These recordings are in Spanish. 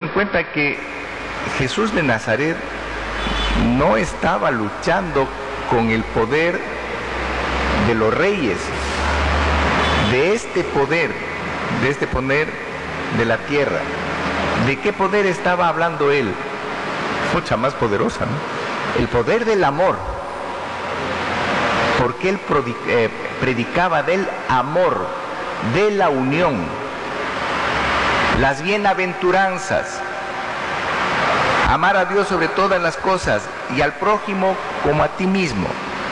cuenta que Jesús de Nazaret no estaba luchando con el poder de los reyes, de este poder de la tierra. ¿De qué poder estaba hablando él? Mucha más poderosa, ¿no? El poder del amor, porque él predicaba del amor, de la unión, las bienaventuranzas, amar a Dios sobre todas las cosas y al prójimo como a ti mismo.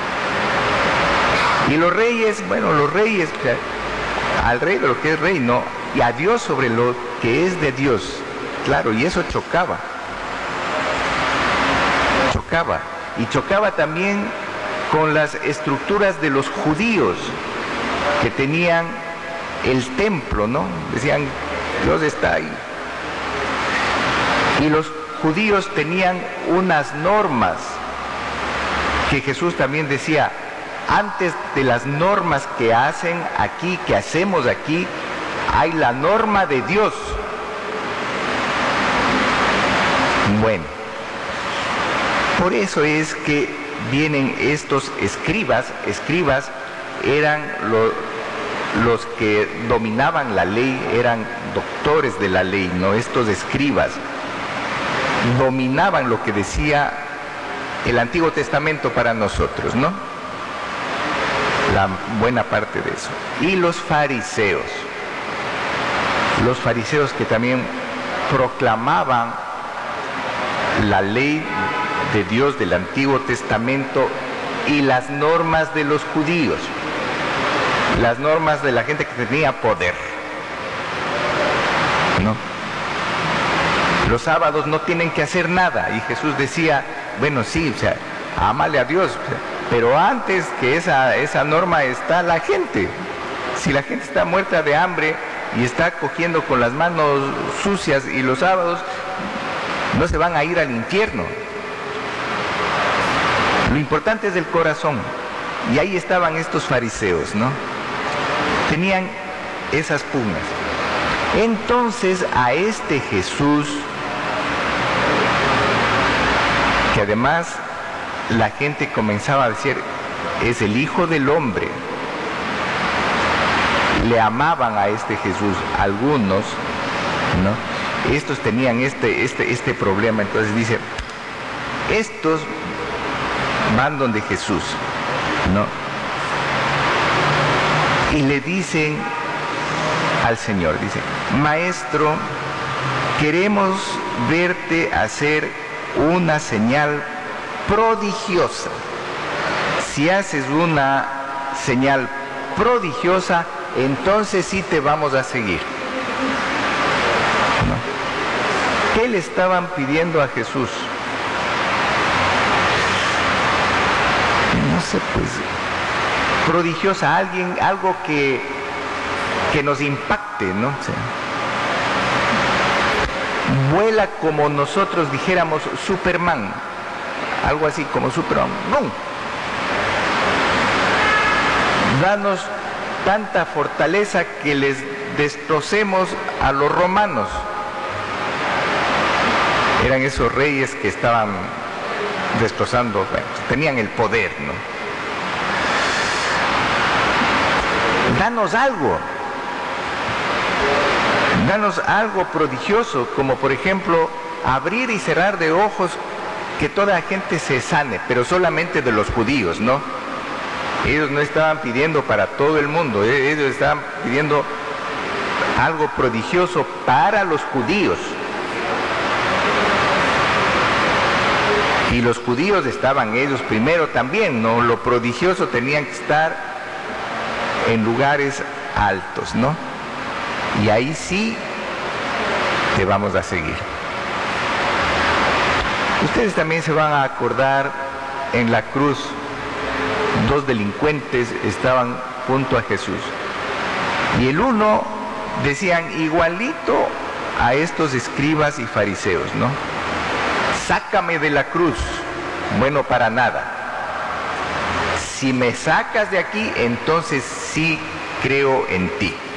Y los reyes, bueno, los reyes, al rey de lo que es rey, no, y a Dios sobre lo que es de Dios. Claro, y eso chocaba. Y chocaba también con las estructuras de los judíos que tenían el templo, ¿no? Decían, Dios está ahí. Y los judíos tenían unas normas que Jesús también decía, antes de las normas que hacen aquí, que hacemos aquí, hay la norma de Dios. Bueno, por eso es que vienen estos escribas eran los que dominaban la ley, eran doctores de la ley, ¿no? Estos escribas dominaban lo que decía el Antiguo Testamento para nosotros, ¿no? La buena parte de eso. Y los fariseos que también proclamaban la ley de Dios del Antiguo Testamento y las normas de los judíos, las normas de la gente que tenía poder, ¿no? Los sábados no tienen que hacer nada, y Jesús decía, bueno, sí, o sea, ámale a Dios, pero antes que esa norma está la gente. Si la gente está muerta de hambre y está cogiendo con las manos sucias, y los sábados no se van a ir al infierno. Lo importante es el corazón. Y ahí estaban estos fariseos, ¿no? Tenían esas pugnas. Entonces a este Jesús, que además la gente comenzaba a decir, es el Hijo del Hombre, le amaban a este Jesús algunos, ¿no? Estos tenían este problema. Entonces dice, estos van donde Jesús, ¿no? Y le dicen al Señor, dice, Maestro, queremos verte hacer una señal prodigiosa. Si haces una señal prodigiosa, entonces sí te vamos a seguir, ¿no? ¿Qué le estaban pidiendo a Jesús? No sé, pues, prodigiosa, algo que nos impacte, ¿no? O sea, vuela como nosotros dijéramos Superman, algo así como Superman. ¡Bum! Danos tanta fortaleza que les destrocemos a los romanos. Eran esos reyes que estaban destrozando, bueno, tenían el poder, ¿no? Danos algo prodigioso, como por ejemplo abrir y cerrar de ojos, que toda la gente se sane, pero solamente de los judíos, ¿no? Ellos no estaban pidiendo para todo el mundo, ellos estaban pidiendo algo prodigioso para los judíos. Y los judíos estaban ellos primero también, ¿no? Lo prodigioso tenían que estar en lugares altos, ¿no? Y ahí sí te vamos a seguir. Ustedes también se van a acordar, en la cruz, dos delincuentes estaban junto a Jesús. Y el uno, decían, igualito a estos escribas y fariseos, ¿no? Sácame de la cruz, bueno para nada. Si me sacas de aquí, entonces sí creo en ti.